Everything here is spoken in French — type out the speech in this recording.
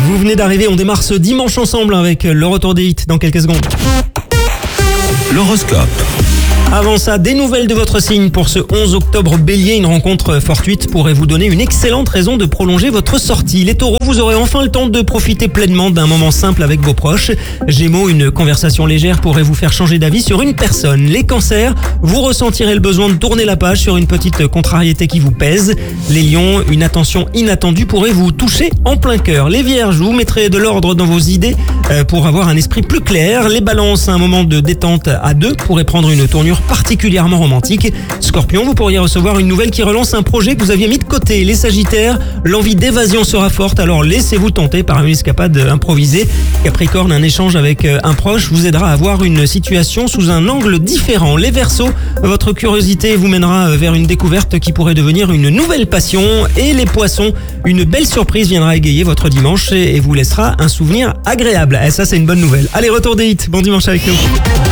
Vous venez d'arriver, on démarre ce dimanche ensemble avec le retour des hits dans quelques secondes. L'horoscope. Avant ça, des nouvelles de votre signe pour ce 11 octobre Bélier. Une rencontre fortuite pourrait vous donner une excellente raison de prolonger votre sortie. Les Taureaux, vous aurez enfin le temps de profiter pleinement d'un moment simple avec vos proches. Gémeaux, une conversation légère pourrait vous faire changer d'avis sur une personne. Les Cancers, vous ressentirez le besoin de tourner la page sur une petite contrariété qui vous pèse. Les Lions, une attention inattendue pourrait vous toucher en plein cœur. Les Vierges, vous mettrez de l'ordre dans vos idées pour avoir un esprit plus clair. Les Balances, un moment de détente à deux pourrait prendre une tournure particulièrement romantique. Scorpion, vous pourriez recevoir une nouvelle qui relance un projet que vous aviez mis de côté. Les Sagittaires, l'envie d'évasion sera forte, alors laissez-vous tenter par une escapade improvisée. Capricorne, un échange avec un proche vous aidera à voir une situation sous un angle différent. Les Verseaux, votre curiosité vous mènera vers une découverte qui pourrait devenir une nouvelle passion. Et les Poissons, une belle surprise viendra égayer votre dimanche et vous laissera un souvenir agréable. Et ça, c'est une bonne nouvelle. Allez, retour des hits. Bon dimanche avec nous.